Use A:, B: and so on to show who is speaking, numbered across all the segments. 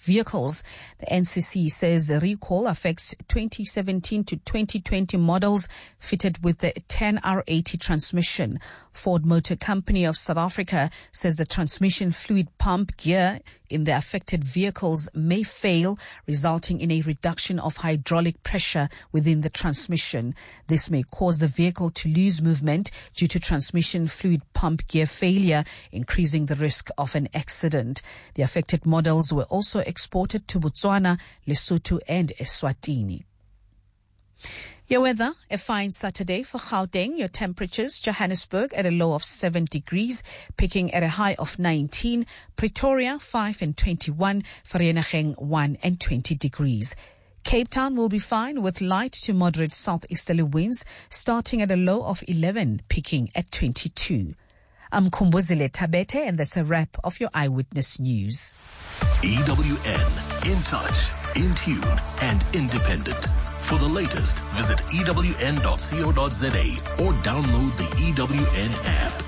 A: vehicles. The NCC says the recall affects 2017 to 2020 models fitted with the 10R80 transmission. Ford Motor Company of South Africa says the transmission fluid pump gear in the affected vehicles may fail, resulting in a reduction of hydraulic pressure within the transmission. This may cause the vehicle to lose movement due to transmission fluid pump gear failure, increasing the risk of an accident. The affected models were also exported to Botswana, Lesotho and Eswatini. Your weather, a fine Saturday for Gauteng. Your temperatures, Johannesburg at a low of 7 degrees, peaking at a high of 19. Pretoria, 5 and 21. Vereeniging, 1 and 20 degrees. Cape Town will be fine with light to moderate southeasterly winds, starting at a low of 11, peaking at 22. I'm Kumbuzile Tabete, and that's a wrap of your Eyewitness News.
B: EWN, in touch, in tune, and independent. For the latest, visit ewn.co.za or download the EWN app.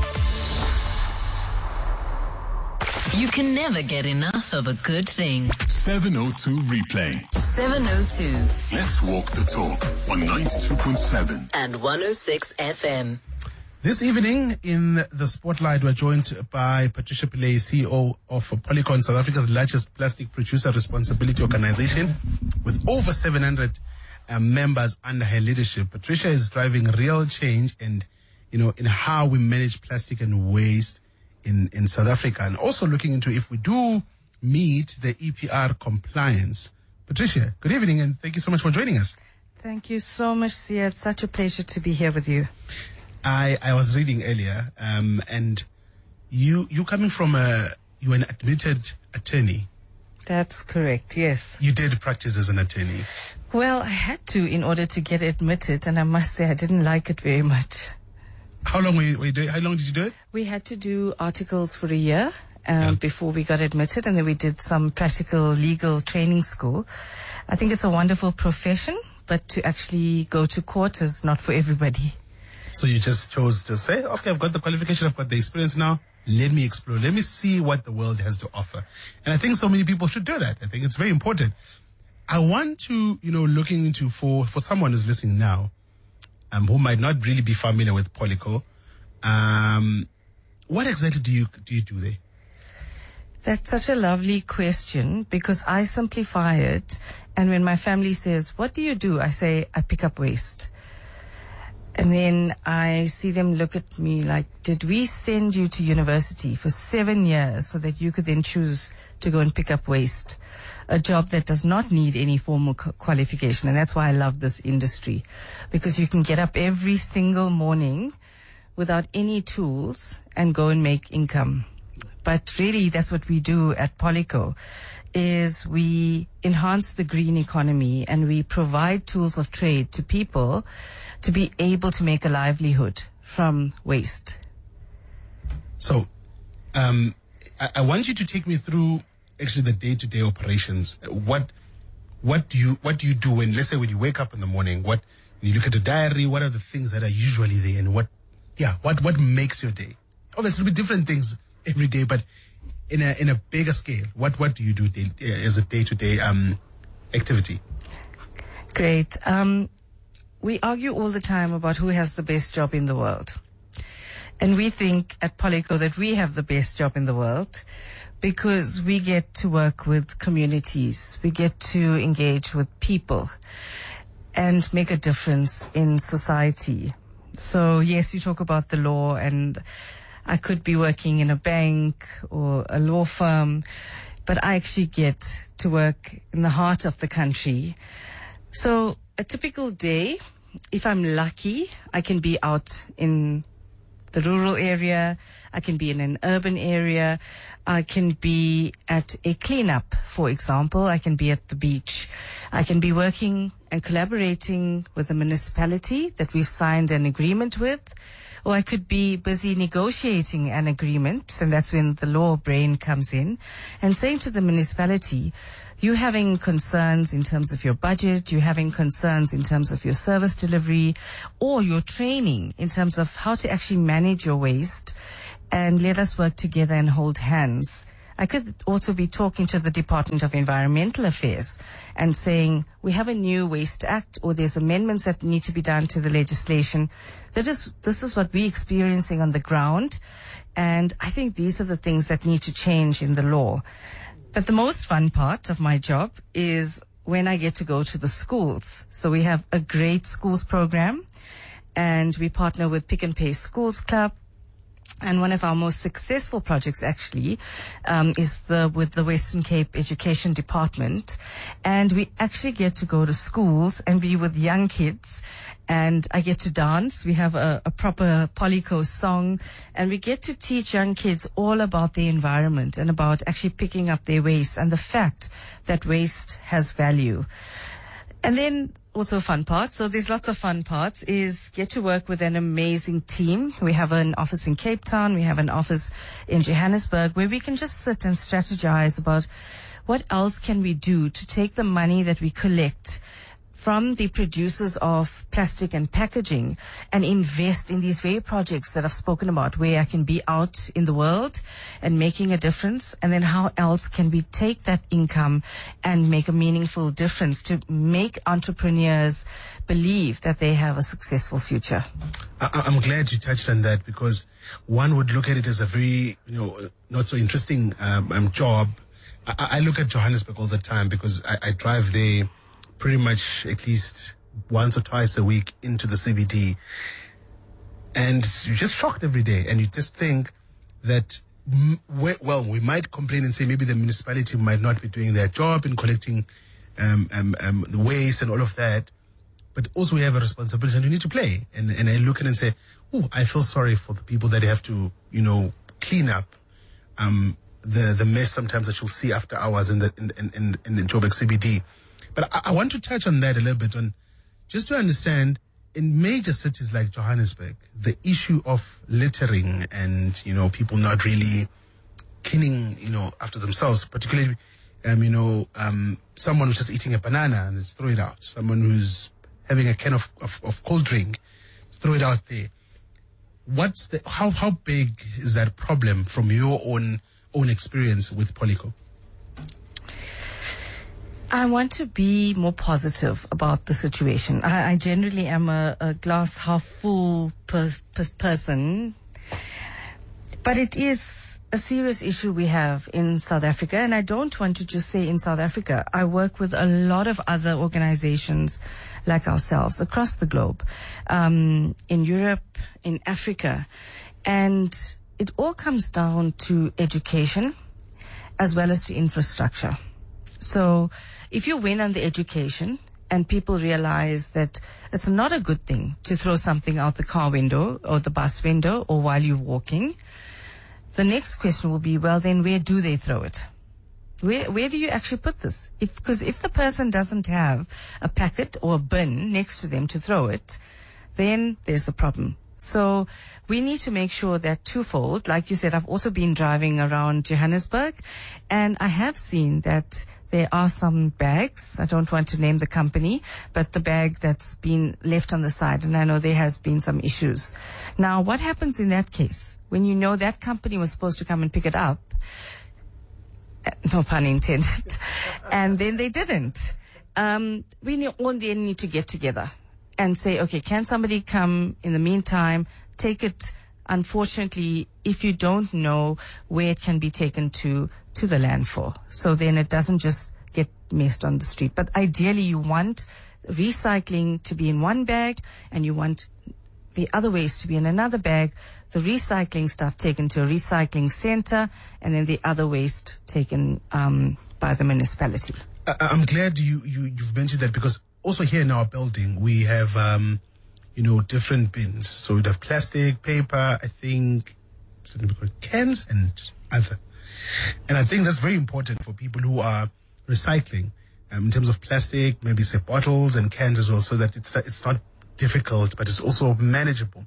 C: You can never get enough of a good thing.
D: 702 Replay.
C: 702.
D: Let's walk the talk on 92.7
C: and 106 FM.
E: This evening in the Spotlight, we're joined by Patricia Pillay, CEO of Polycon, South Africa's largest plastic producer responsibility organization, with over 700 members under her leadership. Patricia is driving real change and, in how we manage plastic and waste in South Africa, and also looking into if we do meet the EPR compliance. Patricia, good evening, and thank you so much for joining us.
F: Thank you so much, Sia. It's such a pleasure to be here with you.
E: I was reading earlier, and you coming from you're an admitted attorney.
F: That's correct, yes.
E: You did practice as an attorney.
F: Well, I had to in order to get admitted, and I must say I didn't like it very much.
E: How long were you doing? How long did you do it?
F: We had to do articles for a year before we got admitted, and then we did some practical legal training school. I think it's a wonderful profession, but to actually go to court is not for everybody.
E: So you just chose to say, okay, I've got the qualification, I've got the experience now. Let me explore. Let me see what the world has to offer. And I think so many people should do that. I think it's very important. I want to, looking into for someone who's listening now, who might not really be familiar with Polyco, what exactly do you do there?
F: That's such a lovely question, because I simplify it. And when my family says, what do you do? I say, I pick up waste. And then I see them look at me like, did we send you to university for 7 years so that you could then choose to go and pick up waste? A job that does not need any formal qualification. And that's why I love this industry, because you can get up every single morning without any tools and go and make income. But really, that's what we do at Polyco, is we enhance the green economy and we provide tools of trade to people to be able to make a livelihood from waste.
E: So, I want you to take me through actually the day-to-day operations. What do you do when, let's say, when you wake up in the morning? When you look at the diary, what are the things that are usually there, and what makes your day? Obviously, it'll be different things every day, but in a bigger scale, what do you do as a day-to-day activity?
F: Great. We argue all the time about who has the best job in the world. And we think at Polyco that we have the best job in the world because we get to work with communities. We get to engage with people and make a difference in society. So yes, you talk about the law, and I could be working in a bank or a law firm, but I actually get to work in the heart of the country. So a typical day, if I'm lucky, I can be out in the rural area, I can be in an urban area, I can be at a cleanup, for example, I can be at the beach, I can be working and collaborating with a municipality that we've signed an agreement with, or I could be busy negotiating an agreement, and that's when the law brain comes in, and saying to the municipality, you're having concerns in terms of your budget, you're having concerns in terms of your service delivery, or your training in terms of how to actually manage your waste, and let us work together and hold hands. I could also be talking to the Department of Environmental Affairs and saying, we have a new Waste Act, or there's amendments that need to be done to the legislation. This is what we're experiencing on the ground. And I think these are the things that need to change in the law. But the most fun part of my job is when I get to go to the schools. So we have a great schools program, and we partner with Pick and Pay Schools Club. And one of our most successful projects actually is with the Western Cape Education Department. And we actually get to go to schools and be with young kids. And I get to dance. We have a proper Polyco song. And we get to teach young kids all about the environment and about actually picking up their waste and the fact that waste has value. And then also fun part, so there's lots of fun parts, is get to work with an amazing team. We have an office in Cape Town, we have an office in Johannesburg, where we can just sit and strategize about what else can we do to take the money that we collect from the producers of plastic and packaging and invest in these very projects that I've spoken about, where I can be out in the world and making a difference. And then how else can we take that income and make a meaningful difference to make entrepreneurs believe that they have a successful future?
E: I'm glad you touched on that, because one would look at it as a very, not so interesting job. I look at Johannesburg all the time because I drive there pretty much at least once or twice a week into the CBD. And you're just shocked every day. And you just think that, we might complain and say maybe the municipality might not be doing their job in collecting the waste and all of that. But also we have a responsibility and we need to play. And I look at it and say, I feel sorry for the people that have to, clean up the mess sometimes that you'll see after hours in the Joburg CBD. But I want to touch on that a little bit, just to understand, in major cities like Johannesburg, the issue of littering and, people not really cleaning, after themselves, particularly, someone who's just eating a banana and just throw it out. Someone who's having a can of cold drink, throw it out there. How big is that problem from your own experience with Polyco?
F: I want to be more positive about the situation. I generally am a glass half full person, but it is a serious issue we have in South Africa. And I don't want to just say in South Africa. I work with a lot of other organizations like ourselves across the globe, in Europe, in Africa. And it all comes down to education as well as to infrastructure. So if you win on the education and people realize that it's not a good thing to throw something out the car window or the bus window or while you're walking, the next question will be, well, then where do they throw it? Where do you actually put this? Because if the person doesn't have a packet or a bin next to them to throw it, then there's a problem. So we need to make sure that twofold. Like you said, I've also been driving around Johannesburg, and I have seen that there are some bags, I don't want to name the company, but the bag that's been left on the side, and I know there has been some issues. Now, what happens in that case when you know that company was supposed to come and pick it up? No pun intended. And then they didn't. We all then need to get together and say, okay, can somebody come in the meantime, take it? Unfortunately, if you don't know where it can be taken to the landfill. So then it doesn't just get messed on the street. But ideally, you want recycling to be in one bag and you want the other waste to be in another bag, the recycling stuff taken to a recycling center, and then the other waste taken by the municipality.
E: I'm glad you've mentioned that, because also here in our building, we have, different bins. So we'd have plastic, paper, I think, cans and other. And I think that's very important for people who are recycling, in terms of plastic, maybe say bottles and cans as well, so that it's not difficult, but it's also manageable,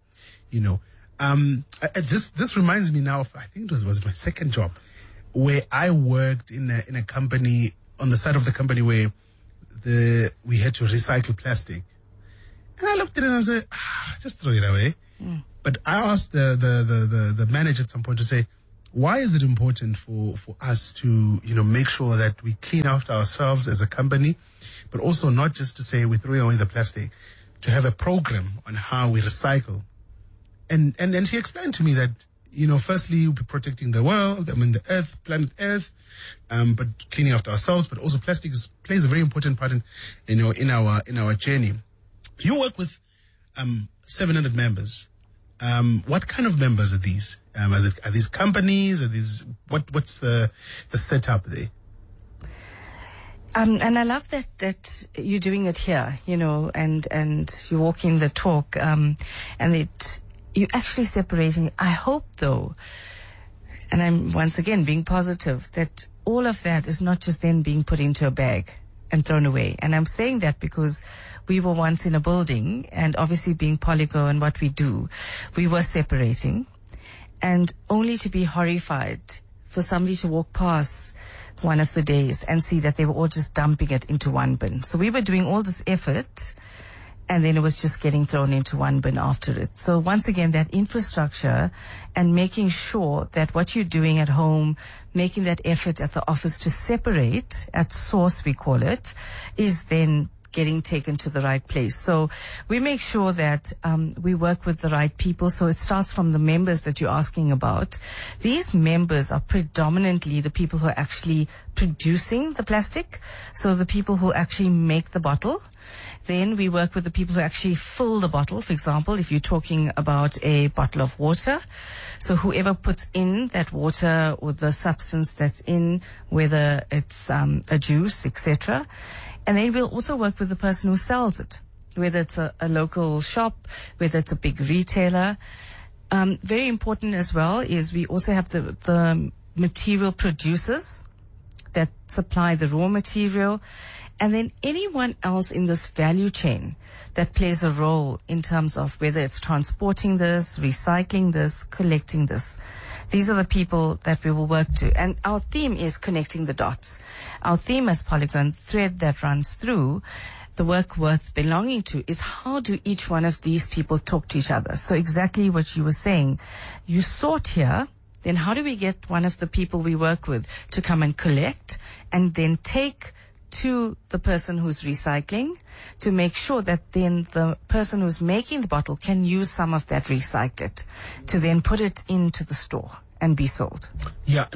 E: This reminds me now of, I think it was my second job, where I worked in a company, on the side of the company where we had to recycle plastic. And I looked at it and I said, just throw it away. Mm. But I asked the manager at some point to say, Why is it important for us to, make sure that we clean after ourselves as a company, but also not just to say we're throwing away the plastic, to have a program on how we recycle? And she explained to me that, firstly, we'll be protecting the world, the earth, planet Earth, but cleaning after ourselves, but also plastic plays a very important part in our journey. You work with 700 members. What kind of members are these? Are these companies? Are these what's the setup there?
F: And I love that you're doing it here, and you're walking the talk, and you're actually separating. I hope, though, and I'm once again being positive, that all of that is not just then being put into a bag and thrown away. And I'm saying that because we were once in a building, and obviously being Polyco and what we do, we were separating, and only to be horrified for somebody to walk past one of the days and see that they were all just dumping it into one bin. So we were doing all this effort, and then it was just getting thrown into one bin after it. So once again, that infrastructure and making sure that what you're doing at home, making that effort at the office to separate, at source we call it, is then getting taken to the right place. So we make sure that we work with the right people. So it starts from the members that you're asking about. These members are predominantly the people who are actually producing the plastic. So the people who actually make the bottle. Then we work with the people who actually fill the bottle. For example, if you're talking about a bottle of water, so whoever puts in that water or the substance that's in, whether it's a juice, etc. And then we'll also work with the person who sells it, whether it's a local shop, whether it's a big retailer. Very important as well is we also have the material producers that supply the raw material, and then anyone else in this value chain that plays a role in terms of whether it's transporting this, recycling this, collecting this. These are the people that we will work to. And our theme is connecting the dots. Our theme as Polygon, thread that runs through the work worth belonging to, is how do each one of these people talk to each other? So exactly what you were saying. You sort here, then how do we get one of the people we work with to come and collect and then take to the person who's recycling, to make sure that then the person who's making the bottle can use some of that recycled to then put it into the store and be sold.
E: Yeah,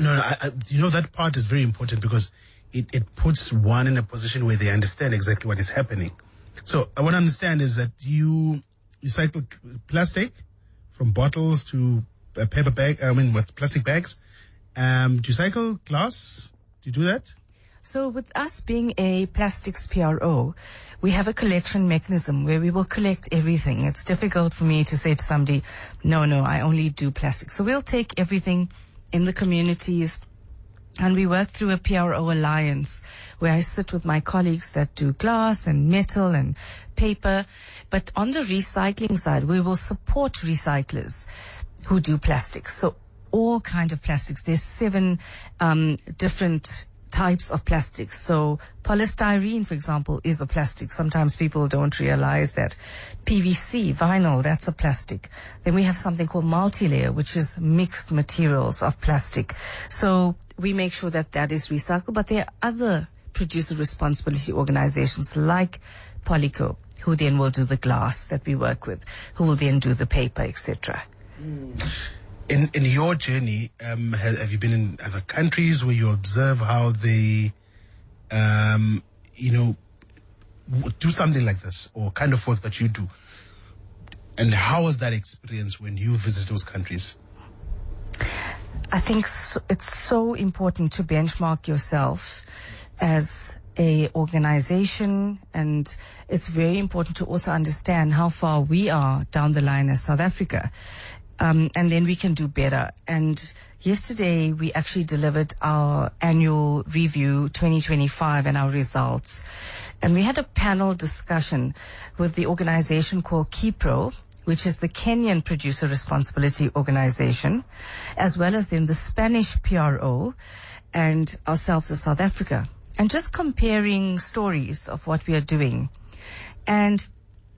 E: that part is very important because it puts one in a position where they understand exactly what is happening. So what I understand is that you recycle plastic from bottles to paper bag, with plastic bags. Do you cycle glass? Do you do that?
F: So with us being a plastics PRO, we have a collection mechanism where we will collect everything. It's difficult for me to say to somebody, no, I only do plastic. So we'll take everything in the communities, and we work through a PRO alliance where I sit with my colleagues that do glass and metal and paper. But on the recycling side, we will support recyclers who do plastics. So all kinds of plastics. There's 7 different types of plastics. So polystyrene, for example, is a plastic. Sometimes people don't realize that. PVC, vinyl, that's a plastic. Then we have something called multi-layer, which is mixed materials of plastic. So we make sure that that is recycled. But there are other producer responsibility organizations like Polyco, who then will do the glass that we work with, who will then do the paper, etc.
E: In your journey, have you been in other countries where you observe how they, do something like this or kind of work that you do? And how was that experience when you visit those countries?
F: I think it's so important to benchmark yourself as a organization, and it's very important to also understand how far we are down the line as South Africa. And then we can do better. And yesterday we actually delivered our annual review 2025 and our results. And we had a panel discussion with the organization called KIPRO, which is the Kenyan Producer Responsibility Organization, as well as then the Spanish PRO and ourselves as South Africa. And just comparing stories of what we are doing. And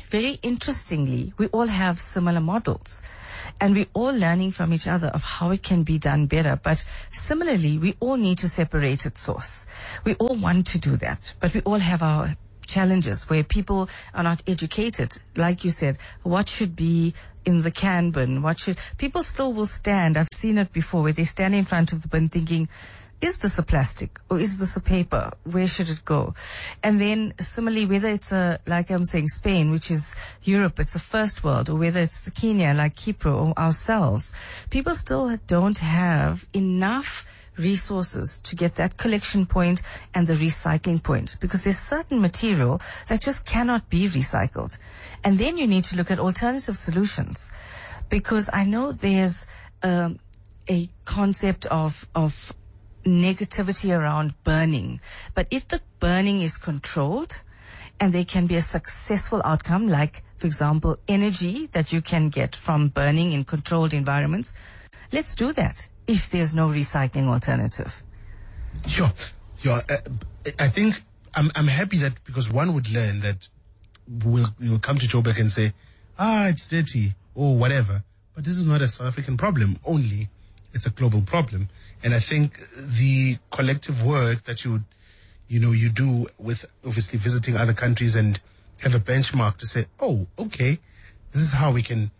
F: very interestingly, we all have similar models. And we're all learning from each other of how it can be done better. But similarly, we all need to separate at source. We all want to do that, but we all have our challenges where people are not educated. Like you said, what should be in the can bin? People still will stand. I've seen it before where they stand in front of the bin thinking, is this a plastic or is this a paper? Where should it go? And then similarly, whether it's like I'm saying, Spain, which is Europe, it's a first world, or whether it's the Kenya, like Kipro or ourselves, people still don't have enough resources to get that collection point and the recycling point, because there's certain material that just cannot be recycled. And then you need to look at alternative solutions, because I know there's a concept of negativity around burning. But if the burning is controlled and there can be a successful outcome, like, for example, energy that you can get from burning in controlled environments, let's do that if there's no recycling alternative.
E: Sure. I think I'm happy that, because one would learn that you'll come to Joburg and say, it's dirty or whatever. But this is not a South African problem only. It's a global problem. And I think the collective work that you do with obviously visiting other countries and have a benchmark to say, okay, this is how we can,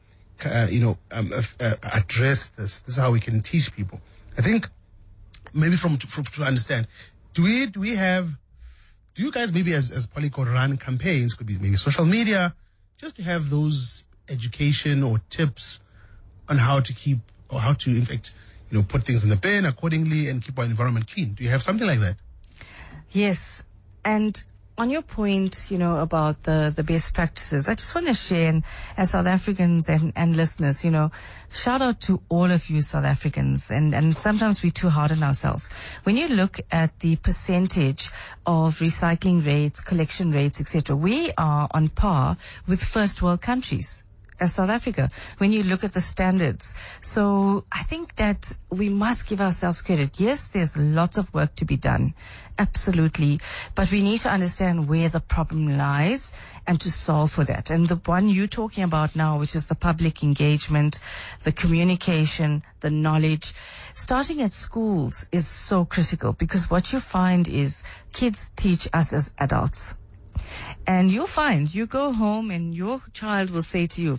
E: address this. This is how we can teach people. I think maybe to understand, do you guys maybe as Polyco run campaigns, could be maybe social media, just to have those education or tips on how to keep, or how to in fact, put things in the bin accordingly and keep our environment clean? Do you have something like that?
F: Yes. And on your point, about the best practices, I just want to share, and as South Africans and listeners, shout out to all of you South Africans. And sometimes we're too hard on ourselves. When you look at the percentage of recycling rates, collection rates, etc., we are on par with first world countries as South Africa, when you look at the standards. So I think that we must give ourselves credit. Yes, there's lots of work to be done. Absolutely. But we need to understand where the problem lies and to solve for that. And the one you're talking about now, which is the public engagement, the communication, the knowledge, starting at schools is so critical, because what you find is kids teach us as adults. And you'll find, you go home and your child will say to you,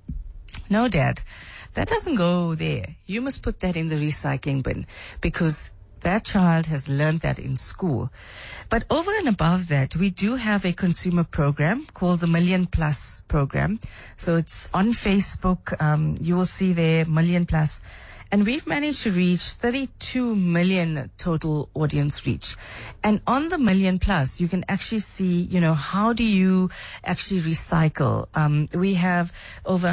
F: no, Dad, that doesn't go there. You must put that in the recycling bin, because that child has learned that in school. But over and above that, we do have a consumer program called the Million Plus program. So it's on Facebook. You will see there, Million Plus. And we've managed to reach 32 million total audience reach. And on the Million Plus, you can actually see, how do you actually recycle? We have over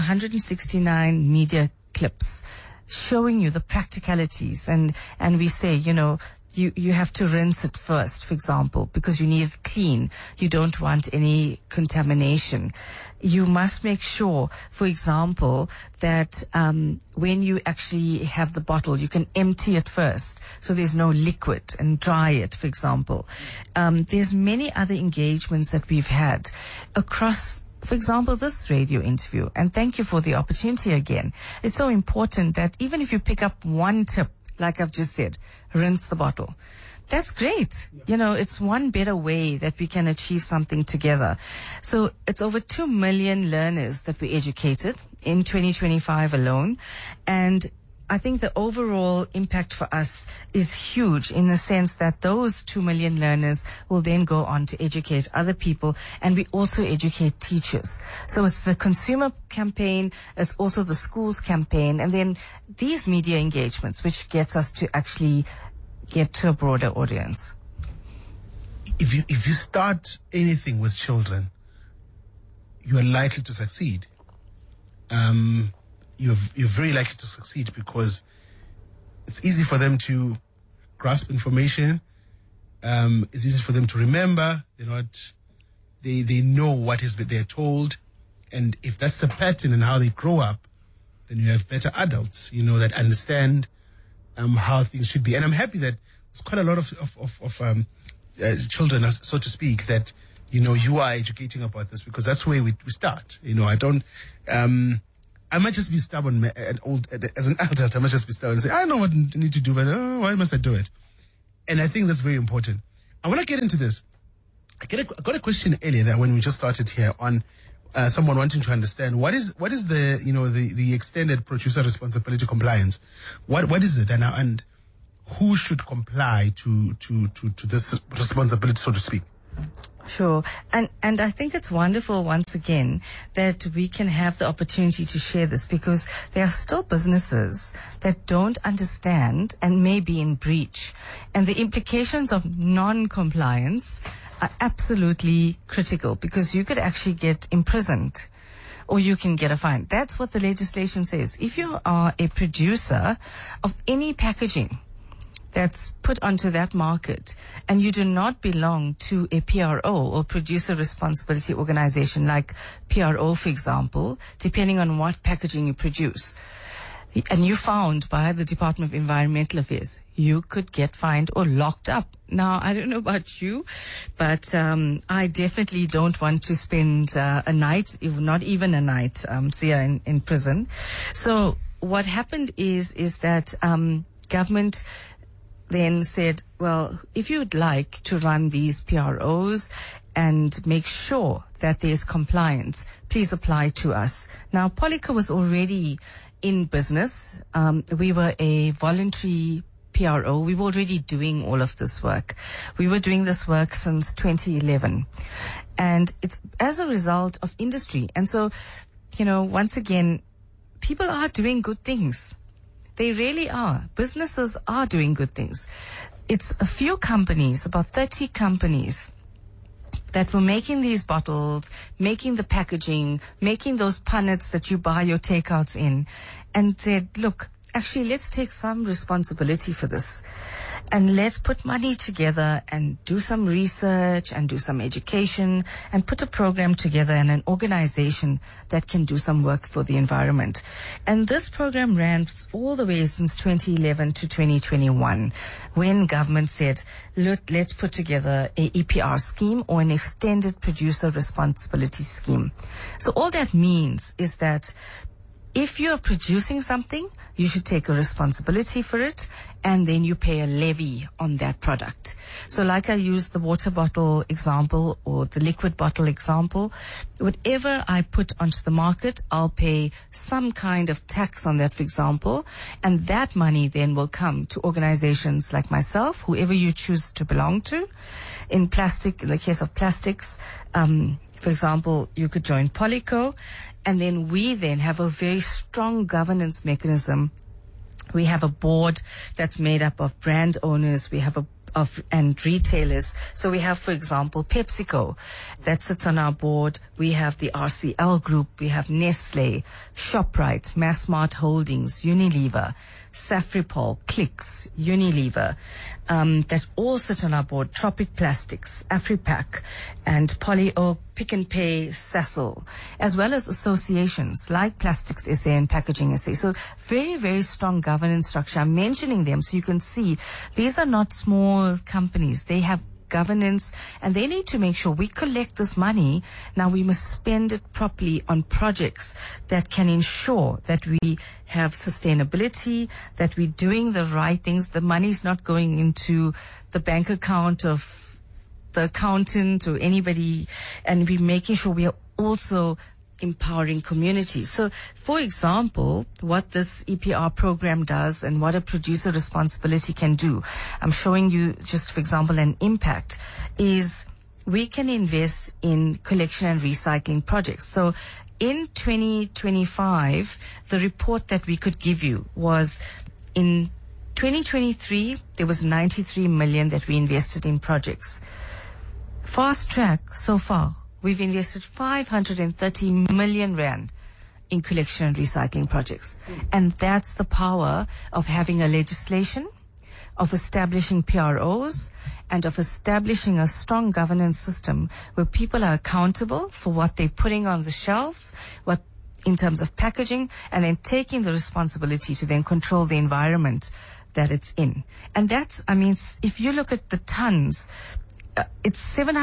F: 169 media clips showing you the practicalities. And we say, you have to rinse it first, for example, because you need it clean. You don't want any contamination. You must make sure, for example, that when you actually have the bottle, you can empty it first, so there's no liquid, and dry it, for example. There's many other engagements that we've had across, for example, this radio interview. And thank you for the opportunity again. It's so important that even if you pick up one tip, like I've just said, rinse the bottle. That's great. It's one better way that we can achieve something together. So it's over 2 million learners that we educated in 2025 alone. And I think the overall impact for us is huge, in the sense that those 2 million learners will then go on to educate other people, and we also educate teachers. So it's the consumer campaign, it's also the schools campaign, and then these media engagements, which gets us to actually get to a broader audience.
E: If you start anything with children, you are likely to succeed. You're very likely to succeed, because it's easy for them to grasp information. It's easy for them to remember. They know what they're told. And if that's the pattern and how they grow up, then you have better adults, that understand how things should be. And I'm happy that there's quite a lot of children, so to speak, that you are educating about this, because that's where we start. I might just be stubborn as an adult. I might just be stubborn and say, I know what I need to do, but why must I do it? And I think that's very important. I want to get into this. I got a question earlier that when we just started here on someone wanting to understand what is the extended producer responsibility compliance. What is it, and who should comply to this responsibility, so to speak?
F: Sure. And I think it's wonderful, once again, that we can have the opportunity to share this, because there are still businesses that don't understand and may be in breach. And the implications of non-compliance are absolutely critical, because you could actually get imprisoned or you can get a fine. That's what the legislation says. If you are a producer of any packaging that's put onto that market, and you do not belong to a PRO, or producer responsibility organization, like PRO, for example, depending on what packaging you produce, and you found by the Department of Environmental Affairs, you could get fined or locked up. Now, I don't know about you, but I definitely don't want to spend a night, not even a night, Sia, in prison. So what happened is that government then said, well, if you'd like to run these PROs and make sure that there's compliance, please apply to us. Now, Polyco was already in business. We were a voluntary PRO. We were already doing all of this work. We were doing this work since 2011. And it's as a result of industry. And so, once again, people are doing good things. They really are. Businesses are doing good things. It's a few companies, about 30 companies, that were making these bottles, making the packaging, making those punnets that you buy your takeouts in, and said, look, actually, let's take some responsibility for this. And let's put money together and do some research and do some education and put a program together and an organization that can do some work for the environment. And this program ran all the way since 2011 to 2021, when government said, look, let's put together a EPR scheme, or an extended producer responsibility scheme. So all that means is that if you are producing something, you should take a responsibility for it, and then you pay a levy on that product. So like I used the water bottle example or the liquid bottle example, whatever I put onto the market, I'll pay some kind of tax on that, for example, and that money then will come to organizations like myself, whoever you choose to belong to. In the case of plastics, for example, you could join Polyco, and then we then have a very strong governance mechanism. We have a board that's made up of brand owners. We have and retailers. So we have, for example, PepsiCo that sits on our board. We have the RCL Group. We have Nestle, ShopRite, Massmart Holdings, Unilever, Safripol, Clicks, Unilever, that all sit on our board. Tropic Plastics, Afripac, and Polyoak, Pick and Pay, Sasol, as well as associations like Plastics SA and Packaging SA. So very, very strong governance structure. I'm mentioning them so you can see these are not small companies. They have governance, and they need to make sure we collect this money. Now we must spend it properly on projects that can ensure that we have sustainability, that we're doing the right things. The money's not going into the bank account of the accountant or anybody, and we're making sure we are also empowering communities. So, for example, what this EPR program does and what a producer responsibility can do, I'm showing you just, for example, an impact, is we can invest in collection and recycling projects. So in 2025, the report that we could give you was in 2023, there was 93 million that we invested in projects. Fast track so far, we've invested 530 million rand in collection and recycling projects. And that's the power of having a legislation, of establishing PROs, and of establishing a strong governance system where people are accountable for what they're putting on the shelves, what in terms of packaging, and then taking the responsibility to then control the environment that it's in. And that's, I mean, if you look at the tons, it's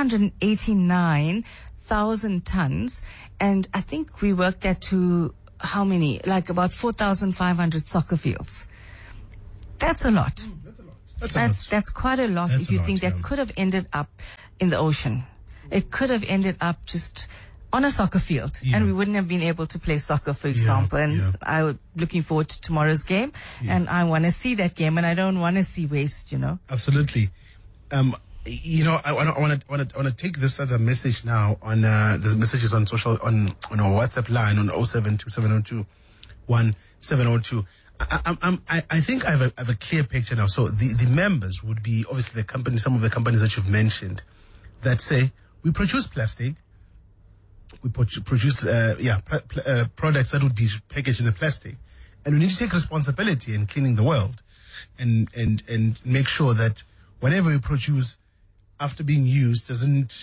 F: 789,000 tons, and I think we worked that to how many? Like about 4,500 soccer fields. That's a lot. That's quite a lot. If you think that could have ended up in the ocean. It could have ended up just on a soccer field, and we wouldn't have been able to play soccer, for example. And I'm looking forward to tomorrow's game, and I want to see that game, and I don't want to see waste,
E: Absolutely. I want to take this other message now on the messages on social on our WhatsApp line on 0727021702. I think I have a clear picture now. So the members would be obviously the company, some of the companies that you've mentioned, that say we produce plastic. We produce products that would be packaged in the plastic, and we need to take responsibility in cleaning the world, and make sure that whatever we produce after being used doesn't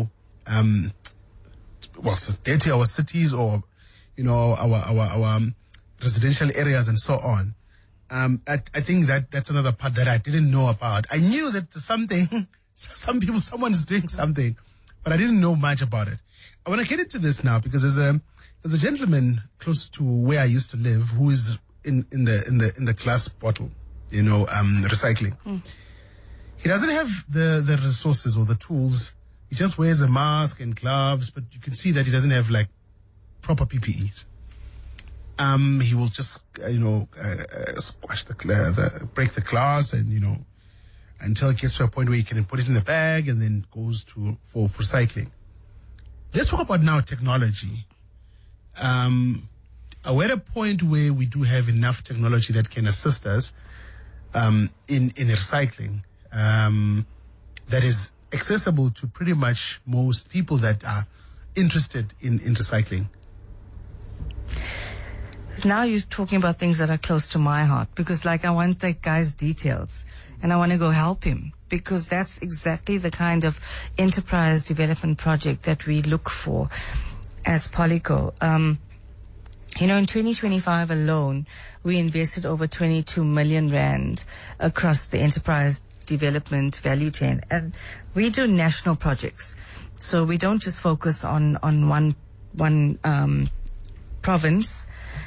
E: dirty our cities or our residential areas and so on. I think that's another part that I didn't know about. I knew that someone is doing something, but I didn't know much about it. I want to get into this now because there's a gentleman close to where I used to live who is in the glass bottle, recycling. He doesn't have the resources or the tools. He just wears a mask and gloves, but you can see that he doesn't have like proper PPEs. He will just squash break the glass and until it gets to a point where he can put it in the bag and then goes for recycling. Let's talk about now technology. We're at a point where we do have enough technology that can assist us in recycling, that is accessible to pretty much most people that are interested in recycling.
F: Now you're talking about things that are close to my heart, because I want that guy's details and I want to go help him, because that's exactly the kind of enterprise development project that we look for as Polyco. In 2025 alone, we invested over 22 million rand across the enterprise development value chain, and we do national projects. So we don't just focus on one province.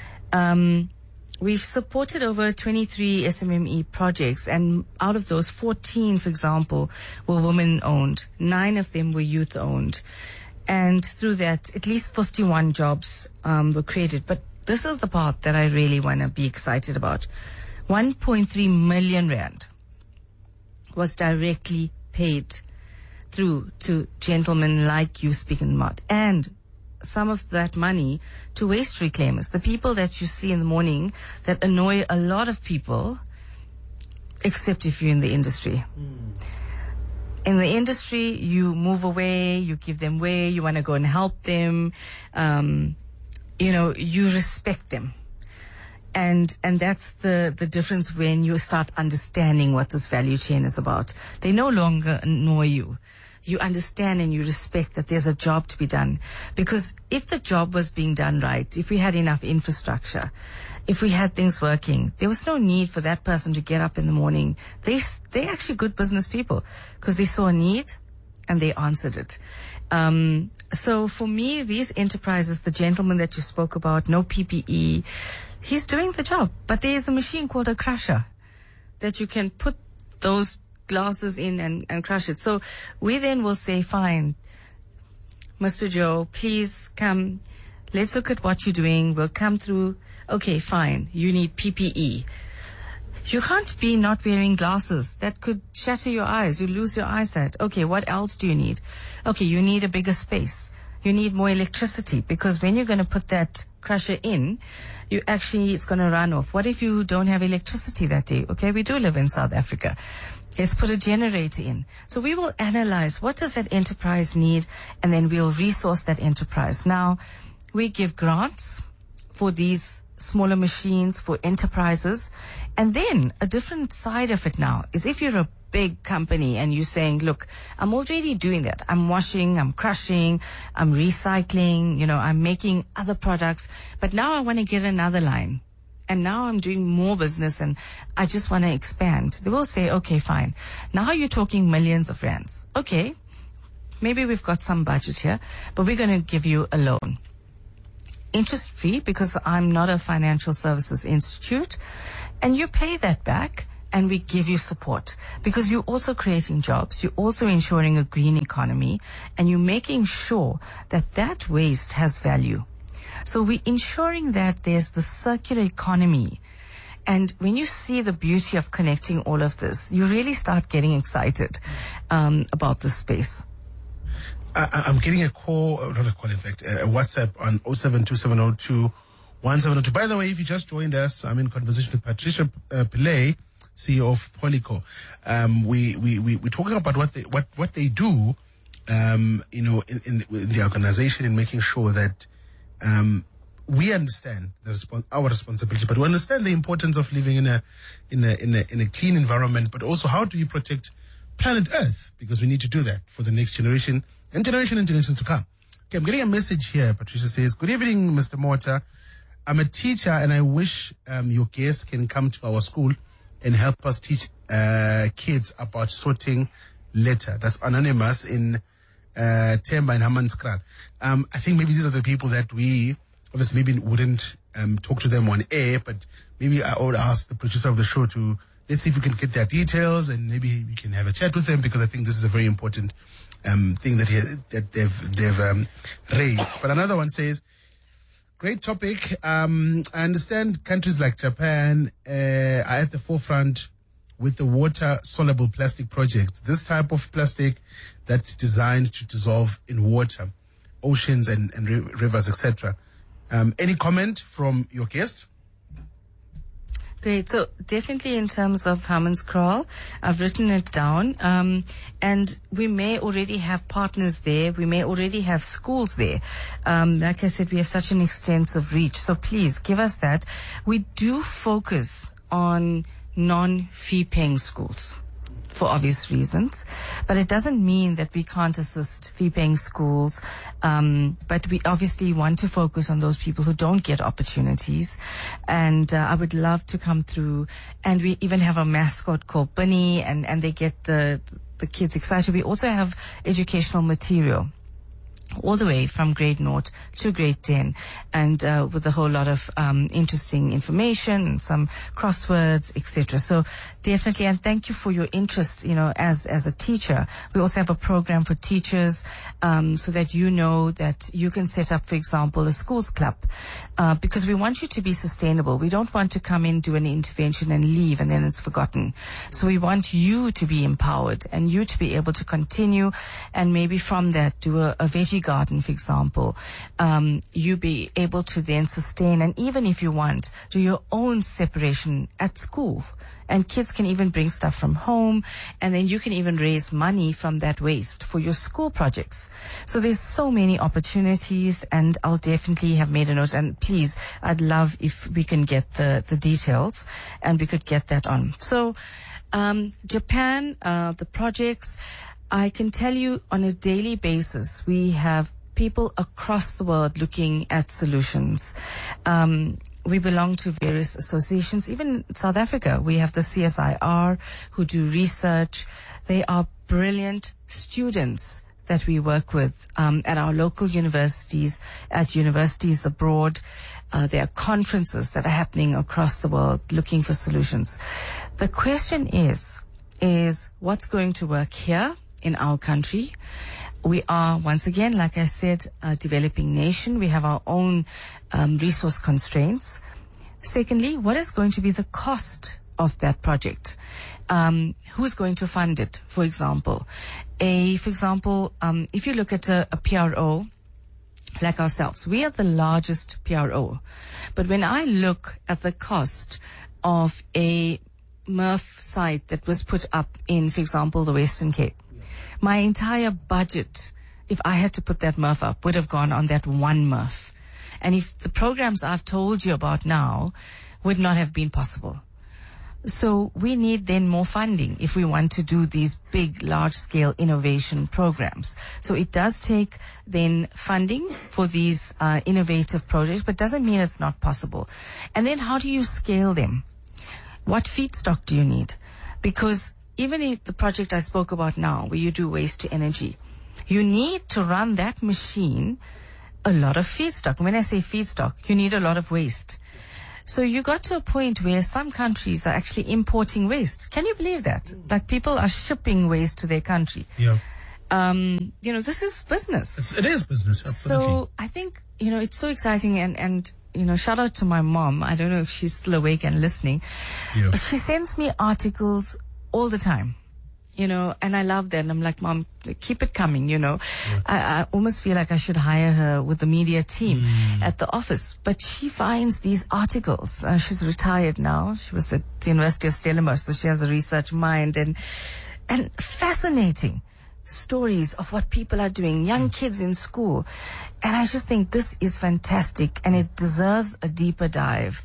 F: We've supported over 23 SMME projects, and out of those, 14, for example, were women-owned. 9 of them were youth-owned. And through that, at least 51 jobs were created. But this is the part that I really want to be excited about. 1.3 million rand was directly paid through to gentlemen like you speaking about, and some of that money to waste reclaimers, the people that you see in the morning that annoy a lot of people, except if you're in the industry. In the industry, you move away, you give them way, you want to go and help them, you respect them. And that's the difference when you start understanding what this value chain is about. They no longer annoy you. You understand and you respect that there's a job to be done. Because if the job was being done right, if we had enough infrastructure, if we had things working, there was no need for that person to get up in the morning. They're actually good business people because they saw a need and they answered it. So for me, these enterprises, the gentleman that you spoke about, no PPE, he's doing the job. But there is a machine called a crusher that you can put those glasses in and crush it. So we then will say, fine, Mr. Joe, please come. Let's look at what you're doing. We'll come through. Okay, fine. You need PPE. You can't be not wearing glasses. That could shatter your eyes. You lose your eyesight. Okay, what else do you need? Okay, you need a bigger space. You need more electricity, because when you're going to put that crusher in, it's going to run off. What if you don't have electricity that day? Okay, we do live in South Africa. Let's put a generator in. So we will analyze what does that enterprise need, and then we'll resource that enterprise. Now, we give grants for these smaller machines for enterprises. And then a different side of it now is if you're a big company and you're saying, look, I'm already doing that. I'm washing, I'm crushing, I'm recycling, I'm making other products. But now I want to get another line. and now I'm doing more business and I just want to expand. They will say, okay, fine. Now you're talking millions of rands. Okay, maybe we've got some budget here, but we're going to give you a loan. Interest free, because I'm not a financial services institute, and you pay that back and we give you support, because you're also creating jobs, you're also ensuring a green economy, and you're making sure that that waste has value. So we're ensuring that there's the circular economy. And when you see the beauty of connecting all of this, you really start getting excited about this space.
E: I'm getting a WhatsApp on 0727021702. By the way, if you just joined us, I'm in conversation with Patricia Pillay, CEO of Polyco. We're talking about what they do, in the organization, and making sure that we understand our responsibility, but we understand the importance of living in a clean environment, but also how do you protect planet Earth, because we need to do that for the next generation and generations to come. Okay, I'm getting a message here. Patricia says, "Good evening, Mr. Mota. I'm a teacher and I wish your guests can come to our school and help us teach kids about sorting litter." That's anonymous in Temba and Hammanskraal. I think maybe these are the people that we obviously maybe wouldn't talk to them on air, but maybe I would ask the producer of the show to, let's see if we can get their details and maybe we can have a chat with them, because I think this is a very important thing that they've raised. But another one says, "Great topic. I understand countries like Japan are at the forefront with the water-soluble plastic projects. This type of plastic that's designed to dissolve in water, oceans and rivers, etc. Any comment from your guest?"
F: Great. So definitely in terms of Hammanskraal, I've written it down. And we may already have partners there. We may already have schools there. Like I said, we have such an extensive reach. So please give us that. We do focus on non-fee paying schools for obvious reasons, but it doesn't mean that we can't assist fee-paying schools. But we obviously want to focus on those people who don't get opportunities. And I would love to come through. And we even have a mascot called Bunny, and they get the kids excited. We also have educational material all the way from grade 0 to grade 10, and with a whole lot of interesting information and some crosswords, etc. So definitely, and thank you for your interest, as a teacher. We also have a program for teachers, so that that you can set up, for example, a schools club, because we want you to be sustainable. We don't want to come in, do an intervention and leave, and then it's forgotten. So we want you to be empowered and you to be able to continue, and maybe from that do a veggie garden, for example. You be able to then sustain, and even if you want, do your own separation at school. And kids can even bring stuff from home, and then you can even raise money from that waste for your school projects. So there's so many opportunities, and I'll definitely have made a note. And please, I'd love if we can get the details, and we could get that on. So Japan, the projects, I can tell you on a daily basis, we have people across the world looking at solutions. We belong to various associations. Even in South Africa, we have the CSIR who do research. They are brilliant students that we work with at our local universities, at universities abroad. There are conferences that are happening across the world looking for solutions. The question is what's going to work here in our country? We are, once again, like I said, a developing nation. We have our own resource constraints. Secondly, what is going to be the cost of that project? Who's going to fund it, for example? If you look at a PRO like ourselves, we are the largest PRO. But when I look at the cost of a MRF site that was put up in, for example, the Western Cape, my entire budget, if I had to put that MRF up, would have gone on that one MRF. And if the programs I've told you about now would not have been possible. So we need then more funding if we want to do these big, large-scale innovation programs. So it does take then funding for these innovative projects, but doesn't mean it's not possible. And then how do you scale them? What feedstock do you need? Because even in the project I spoke about now, where you do waste to energy, you need to run that machine a lot of feedstock. When I say feedstock, you need a lot of waste. So you got to a point where some countries are actually importing waste. Can you believe that? Like people are shipping waste to their country.
E: Yeah.
F: This is business.
E: It is business, absolutely.
F: So I think, it's so exciting and shout out to my mom. I don't know if she's still awake and listening.
E: Yeah.
F: But she sends me articles all the time. And I love that. And I'm like, Mom, keep it coming, Yeah. I almost feel like I should hire her with the media team at the office. But she finds these articles. She's retired now. She was at the University of Stellenbosch, so she has a research mind and fascinating stories of what people are doing, young kids in school. And I just think this is fantastic and it deserves a deeper dive.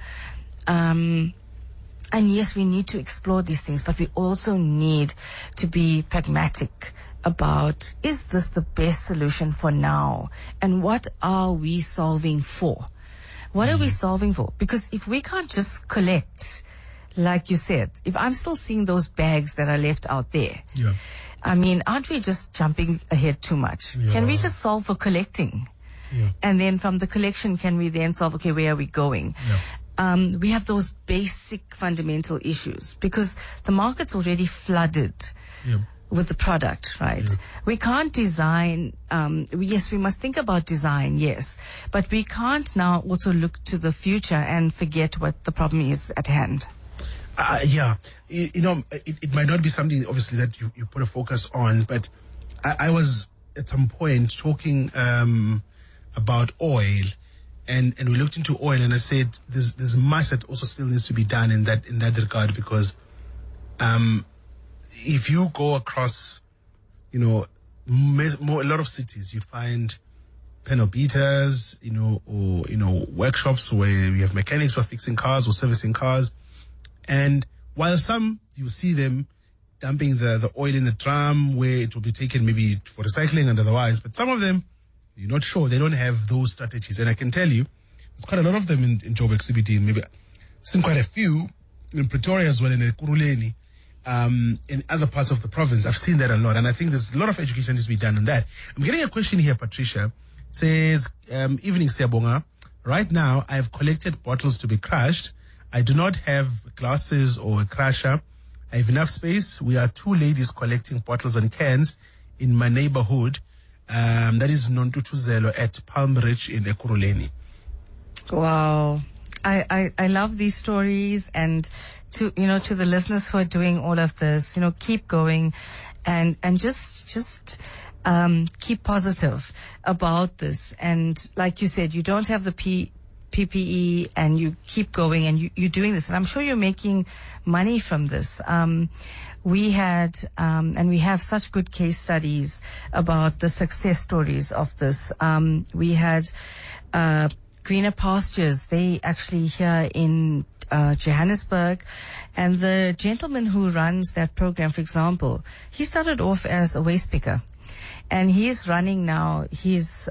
F: And yes, we need to explore these things, but we also need to be pragmatic about, is this the best solution for now? And what are we solving for? What are we solving for? Because if we can't just collect, like you said, if I'm still seeing those bags that are left out there,
E: Yeah.
F: aren't we just jumping ahead too much?
E: Yeah.
F: Can we just solve for collecting?
E: Yeah.
F: And then from the collection, can we then solve, okay, where are we going?
E: Yeah.
F: We have those basic fundamental issues because the market's already flooded
E: Yeah.
F: with the product, right?
E: Yeah.
F: We can't design, yes, we must think about design, yes, but we can't now also look to the future and forget what the problem is at hand.
E: Yeah. It might not be something, obviously, that you put a focus on, but I was at some point talking about oil. And we looked into oil, and I said there's much that also still needs to be done in that regard, because if you go across, a lot of cities, you find panel beaters, or workshops where you have mechanics who are fixing cars or servicing cars, and while some you see them dumping the oil in a drum where it will be taken maybe for recycling and otherwise, but some of them, you're not sure. They don't have those strategies. And I can tell you, there's quite a lot of them in Joburg CBD. Maybe I've seen quite a few in Pretoria as well, in Ekurhuleni, in other parts of the province. I've seen that a lot. And I think there's a lot of education that needs to be done on that. I'm getting a question here, Patricia. Says, evening, Siyabonga. Right now, I've collected bottles to be crushed. I do not have glasses or a crusher. I have enough space. We are 2 ladies collecting bottles and cans in my neighborhood. That is Nontutuzelo at Palm Ridge in Ekurhuleni.
F: Wow. I love these stories, and to the listeners who are doing all of this, keep going and just keep positive about this. And like you said, you don't have the PPE and you keep going and you're doing this. And I'm sure you're making money from this. We had, and we have such good case studies about the success stories of this. We had, Greener Pastures. They actually here in, Johannesburg, and the gentleman who runs that program, for example, he started off as a waste picker, and he's running now his,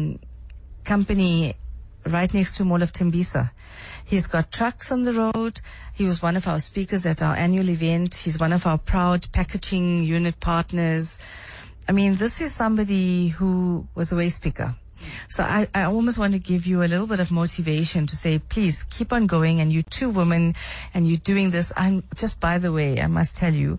F: company right next to Mall of Tembisa. He's got trucks on the road. He was one of our speakers at our annual event. He's one of our proud packaging unit partners. This is somebody who was a waste picker. So I almost want to give you a little bit of motivation to say, please keep on going. And you 2 women, and you're doing this. By the way, I must tell you,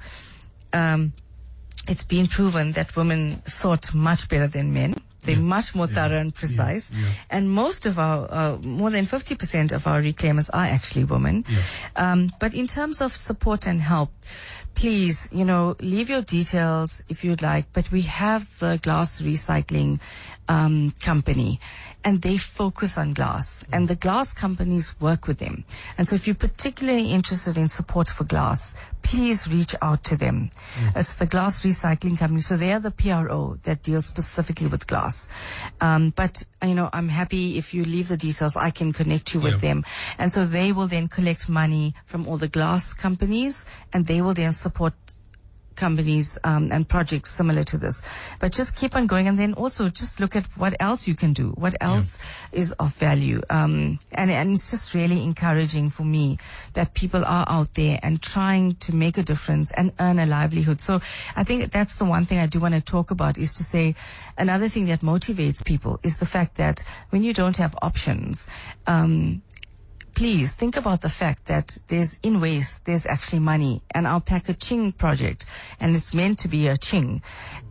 F: it's been proven that women sort much better than men. They're much more thorough and precise. Yeah. And most of our, more than 50% of our reclaimers are actually women. Yeah. But in terms of support and help, please, leave your details if you'd like, but we have the glass recycling company, and they focus on glass, and the glass companies work with them. And so if you're particularly interested in support for glass, please reach out to them. It's the glass recycling company. So they are the PRO that deals specifically with glass. But I'm happy if you leave the details, I can connect you with them. And so they will then collect money from all the glass companies, and they will then support companies and projects similar to this. But just keep on going, and then also just look at what else you can do, what else is of value. And it's just really encouraging for me that people are out there and trying to make a difference and earn a livelihood. So I think that's the one thing I do want to talk about, is to say another thing that motivates people is the fact that when you don't have options, please think about the fact that in waste, there's actually money. And our Packaging project, and it's meant to be a Ching,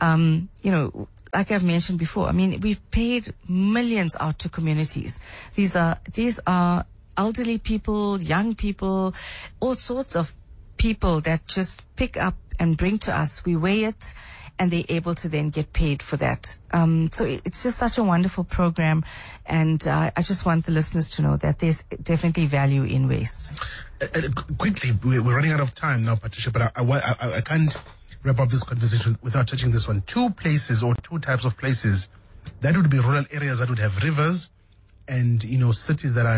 F: like I've mentioned before, we've paid millions out to communities. These are elderly people, young people, all sorts of people that just pick up and bring to us. We weigh it, and they're able to then get paid for that. So it's just such a wonderful program, and I just want the listeners to know that there's definitely value in waste.
E: Quickly, we're running out of time now, Patricia, but I can't wrap up this conversation without touching this one. Two places, or two types of places, that would be rural areas that would have rivers, and cities that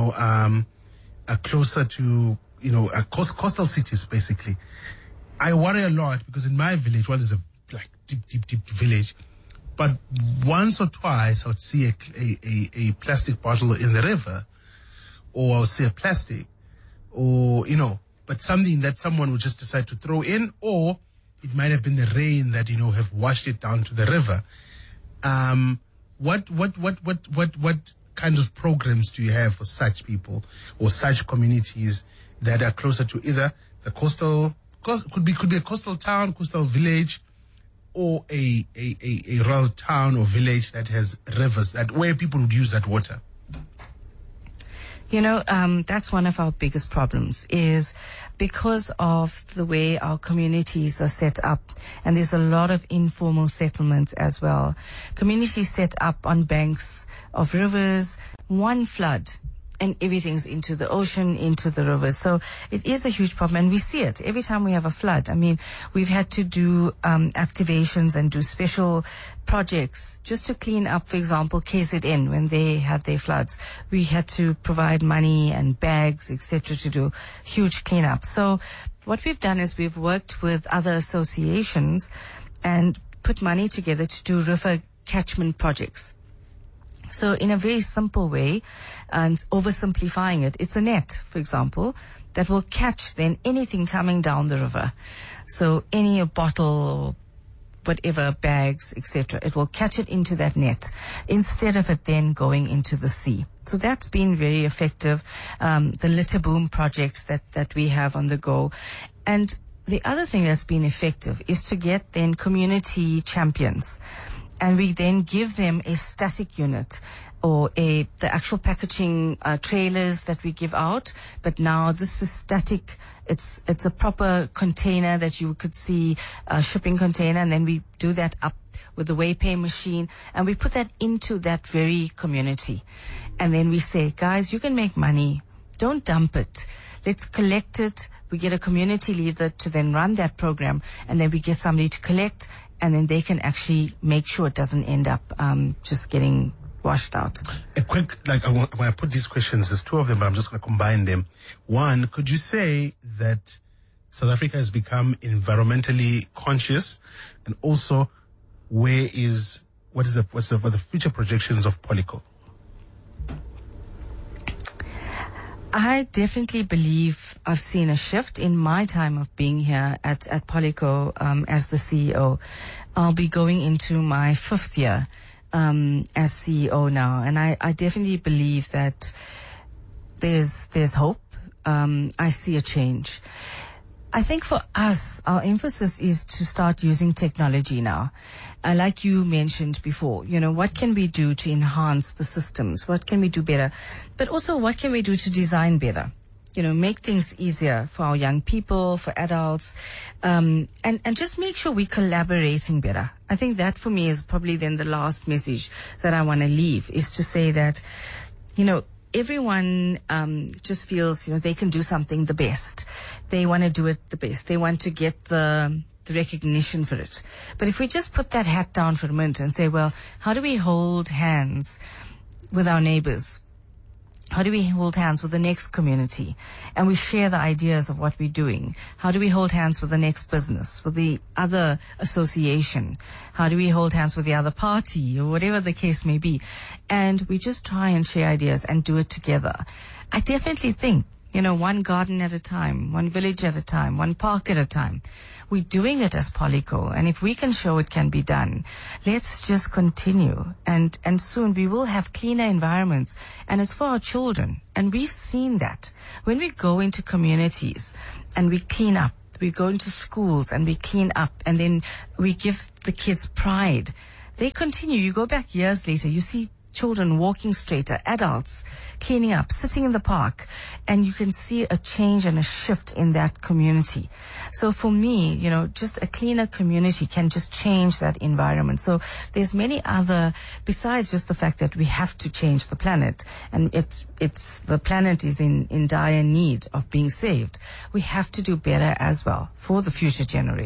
E: are closer to coastal cities, basically. I worry a lot because in my village, there's a deep village, but once or twice I would see a plastic bottle in the river, or I would see a plastic, or but something that someone would just decide to throw in, or it might have been the rain that have washed it down to the river. What kinds of programs do you have for such people or such communities that are closer to either the coastal, could be a coastal town, coastal village, or a rural town or village that has rivers, where people would use that water?
F: That's one of our biggest problems, is because of the way our communities are set up, and there's a lot of informal settlements as well. Communities set up on banks of rivers, one flood, and everything's into the ocean, into the rivers. So it is a huge problem, and we see it every time we have a flood. We've had to do activations and do special projects just to clean up, for example, KZN, when they had their floods. We had to provide money and bags, etc., to do huge cleanup. So what we've done is we've worked with other associations and put money together to do river catchment projects. So in a very simple way, and oversimplifying it, it's a net, for example, that will catch then anything coming down the river. So any bottle or whatever, bags, etc., it will catch it into that net instead of it then going into the sea. So that's been very effective. The Litter Boom project that we have on the go. And the other thing that's been effective is to get then community champions. And we then give them a static unit, or the actual packaging trailers that we give out. But now this is static. It's a proper container that you could see, a shipping container, and then we do that up with the WayPay machine, and we put that into that very community. And then we say, guys, you can make money. Don't dump it. Let's collect it. We get a community leader to then run that program, and then we get somebody to collect, and then they can actually make sure it doesn't end up just getting washed out.
E: A quick, I want to put these questions, there's two of them, but I'm just going to combine them. One, could you say that South Africa has become environmentally conscious, and also what are the future projections of Polyco?
F: I definitely believe I've seen a shift in my time of being here at Polyco as the CEO. I'll be going into my 5th year as CEO now, and I definitely believe that there's hope. I see a change. I think for us, our emphasis is to start using technology now. Like you mentioned before, what can we do to enhance the systems? What can we do better? But also, what can we do to design better? make things easier for our young people, for adults, and just make sure we're collaborating better. I think that for me is probably then the last message that I want to leave, is to say that, everyone just feels, they can do something the best. They want to do it the best. They want to get the recognition for it. But if we just put that hat down for a minute and say, well, how do we hold hands with our neighbors? How do we hold hands with the next community? And we share the ideas of what we're doing. How do we hold hands with the next business, with the other association? How do we hold hands with the other party, or whatever the case may be? And we just try and share ideas and do it together. I definitely think, one garden at a time, one village at a time, one park at a time. We're doing it as Polyco, and if we can show it can be done, let's just continue. And soon we will have cleaner environments, and it's for our children. And we've seen that. When we go into communities and we clean up, we go into schools and we clean up, and then we give the kids pride, they continue. You go back years later, you see children walking straighter, adults cleaning up, sitting in the park, and you can see a change and a shift in that community. So for me, just a cleaner community can just change that environment. So there's many other, besides just the fact that we have to change the planet, and the planet is in dire need of being saved. We have to do better as well for the future generation.